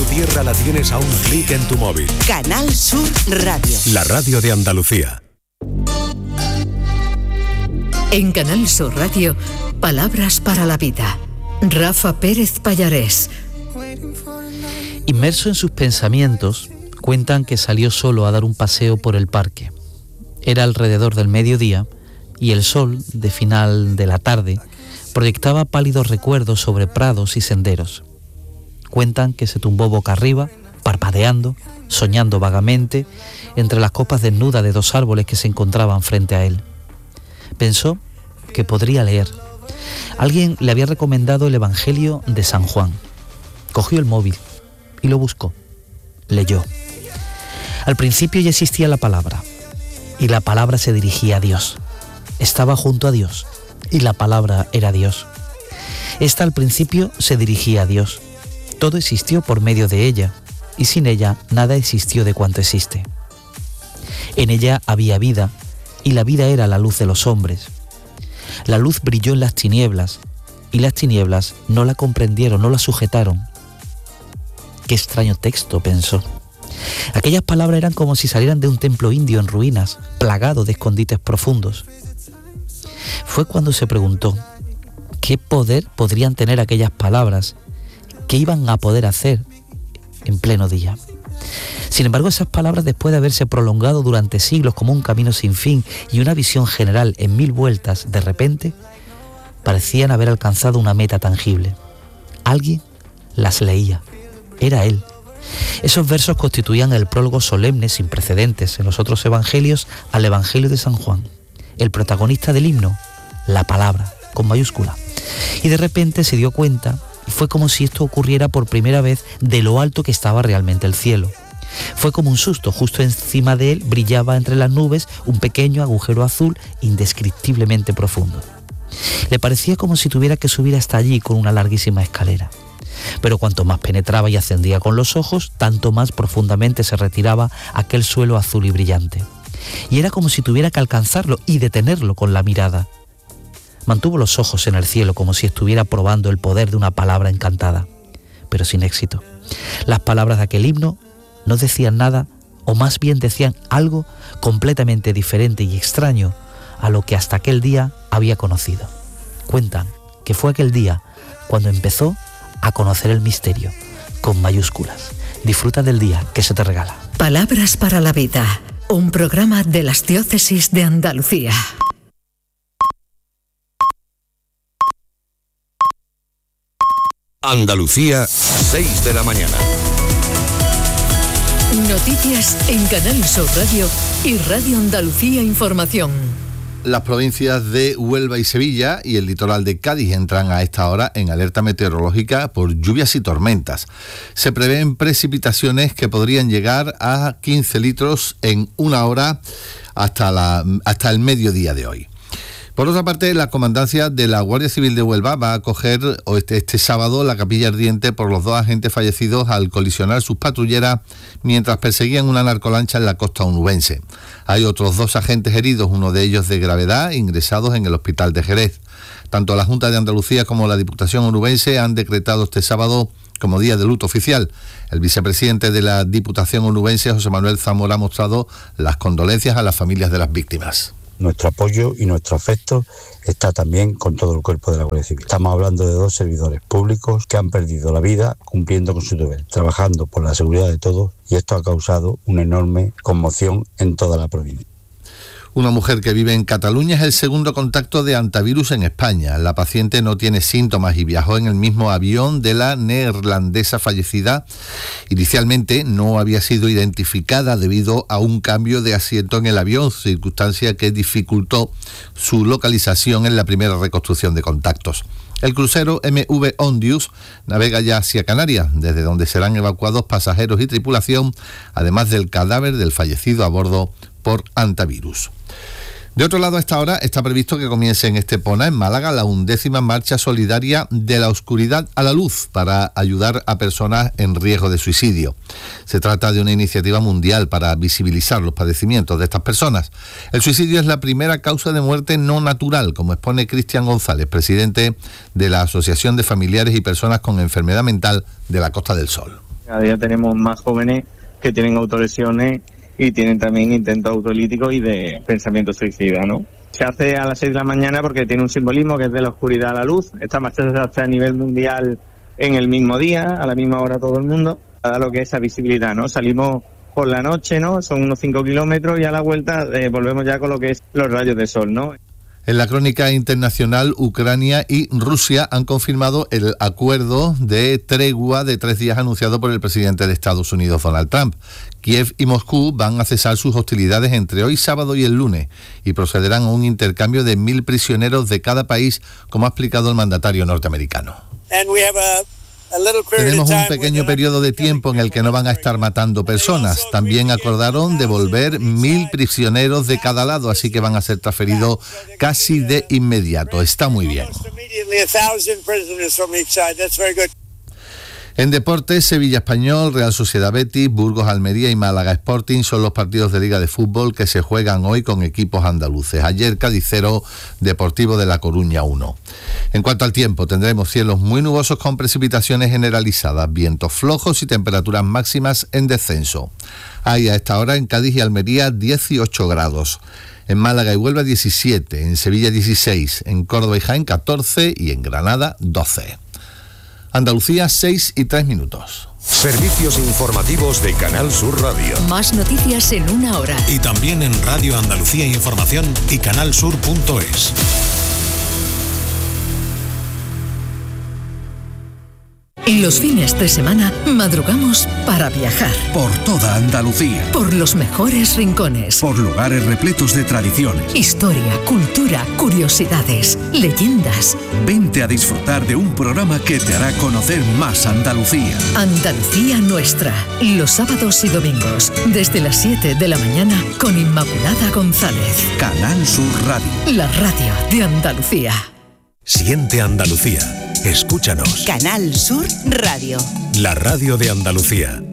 tierra la tienes a un clic en tu móvil. Canal Sur Radio. La radio de Andalucía. En Canal Sur Radio, Palabras para la Vida. Rafa Pérez Pallarés. Inmerso en sus pensamientos, cuentan que salió solo a dar un paseo por el parque. Era alrededor del mediodía y el sol, de final de la tarde, proyectaba pálidos recuerdos sobre prados y senderos. Cuentan que se tumbó boca arriba, parpadeando, soñando vagamente, entre las copas desnudas de dos árboles que se encontraban frente a él. Pensó que podría leer. Alguien le había recomendado el Evangelio de San Juan. Cogió el móvil y lo buscó. Leyó. Al principio ya existía la palabra, y la palabra se dirigía a Dios. Estaba junto a Dios, y la palabra era Dios. Esta al principio se dirigía a Dios. Todo existió por medio de ella, y sin ella nada existió de cuanto existe. En ella había vida, y la vida era la luz de los hombres. La luz brilló en las tinieblas, y las tinieblas no la comprendieron, no la sujetaron. Qué extraño texto, pensó. Aquellas palabras eran como si salieran de un templo indio en ruinas, plagado de escondites profundos. Fue cuando se preguntó, ¿qué poder podrían tener aquellas palabras? ¿Qué iban a poder hacer en pleno día? Sin embargo, esas palabras, después de haberse prolongado durante siglos como un camino sin fin y una visión general en 1000 vueltas, de repente, parecían haber alcanzado una meta tangible. Alguien las leía. Era él. Esos versos constituían el prólogo solemne sin precedentes en los otros evangelios al Evangelio de San Juan. El protagonista del himno, la palabra, con mayúscula. Y de repente se dio cuenta, y fue como si esto ocurriera por primera vez, de lo alto que estaba realmente el cielo. Fue como un susto. Justo encima de él brillaba entre las nubes un pequeño agujero azul indescriptiblemente profundo. Le parecía como si tuviera que subir hasta allí con una larguísima escalera. Pero cuanto más penetraba y ascendía con los ojos, tanto más profundamente se retiraba aquel suelo azul y brillante. Y era como si tuviera que alcanzarlo y detenerlo con la mirada. Mantuvo los ojos en el cielo como si estuviera probando el poder de una palabra encantada, pero sin éxito. Las palabras de aquel himno no decían nada, o más bien decían algo completamente diferente y extraño a lo que hasta aquel día había conocido. Cuentan que fue aquel día cuando empezó a conocer el misterio, con mayúsculas. Disfruta del día que se te regala. Palabras para la Vida, un programa de las diócesis de Andalucía. Andalucía, 6 de la mañana. Noticias en Canal Sur Radio y Radio Andalucía Información. Las provincias de Huelva y Sevilla y el litoral de Cádiz entran a esta hora en alerta meteorológica por lluvias y tormentas. Se prevén precipitaciones que podrían llegar a 15 litros en una hora hasta el mediodía de hoy. Por otra parte, la comandancia de la Guardia Civil de Huelva va a acoger este sábado la capilla ardiente por los 2 agentes fallecidos al colisionar sus patrulleras mientras perseguían una narcolancha en la costa onubense. Hay otros 2 agentes heridos, uno de ellos de gravedad, ingresados en el hospital de Jerez. Tanto la Junta de Andalucía como la Diputación onubense han decretado este sábado como día de luto oficial. El vicepresidente de la Diputación onubense, José Manuel Zamora, ha mostrado las condolencias a las familias de las víctimas. Nuestro apoyo y nuestro afecto está también con todo el cuerpo de la Guardia Civil. Estamos hablando de 2 servidores públicos que han perdido la vida cumpliendo con su deber, trabajando por la seguridad de todos, y esto ha causado una enorme conmoción en toda la provincia. Una mujer que vive en Cataluña es el segundo contacto de hantavirus en España. La paciente no tiene síntomas y viajó en el mismo avión de la neerlandesa fallecida. Inicialmente no había sido identificada debido a un cambio de asiento en el avión, circunstancia que dificultó su localización en la primera reconstrucción de contactos. El crucero MV Ondius navega ya hacia Canarias, desde donde serán evacuados pasajeros y tripulación, además del cadáver del fallecido a bordo por hantavirus. De otro lado, a esta hora está previsto que comience en Estepona, en Málaga, la 11ª marcha solidaria de la oscuridad a la luz para ayudar a personas en riesgo de suicidio. Se trata de una iniciativa mundial para visibilizar los padecimientos de estas personas. El suicidio es la primera causa de muerte no natural, como expone Cristian González, presidente de la Asociación de Familiares y Personas con Enfermedad Mental de la Costa del Sol. Cada día tenemos más jóvenes que tienen autolesiones y tienen también intentos autolíticos y de pensamiento suicida, ¿no? Se hace a las 6 de la mañana porque tiene un simbolismo que es de la oscuridad a la luz. Esta marcha se hace a nivel mundial en el mismo día, a la misma hora todo el mundo, a lo que es esa visibilidad, ¿no? Salimos por la noche, ¿no? Son unos 5 kilómetros y a la vuelta volvemos ya con lo que es los rayos de sol, ¿no? En la crónica internacional, Ucrania y Rusia han confirmado el acuerdo de tregua de 3 días anunciado por el presidente de Estados Unidos, Donald Trump. Kiev y Moscú van a cesar sus hostilidades entre hoy sábado y el lunes y procederán a un intercambio de 1.000 prisioneros de cada país, como ha explicado el mandatario norteamericano. Tenemos un pequeño periodo de tiempo en el que no van a estar matando personas. También acordaron devolver 1.000 prisioneros de cada lado, así que van a ser transferidos casi de inmediato. Está muy bien. En deportes, Sevilla Español, Real Sociedad Betis, Burgos Almería y Málaga Sporting son los partidos de Liga de Fútbol que se juegan hoy con equipos andaluces. Ayer Cádiz 0, Deportivo de La Coruña 1. En cuanto al tiempo, tendremos cielos muy nubosos con precipitaciones generalizadas, vientos flojos y temperaturas máximas en descenso. Hay a esta hora en Cádiz y Almería 18 grados. En Málaga y Huelva 17, en Sevilla 16, en Córdoba y Jaén 14 y en Granada 12. Andalucía, 6:03. Servicios informativos de Canal Sur Radio. Más noticias en una hora. Y también en Radio Andalucía Información y canalsur.es. Los fines de semana madrugamos para viajar. Por toda Andalucía. Por los mejores rincones. Por lugares repletos de tradiciones. Historia, cultura, curiosidades, leyendas. Vente a disfrutar de un programa que te hará conocer más Andalucía. Andalucía Nuestra. Los sábados y domingos, desde las 7 de la mañana, con Inmaculada González. Canal Sur Radio. La radio de Andalucía. Siente Andalucía. Escúchanos. Canal Sur Radio. La radio de Andalucía.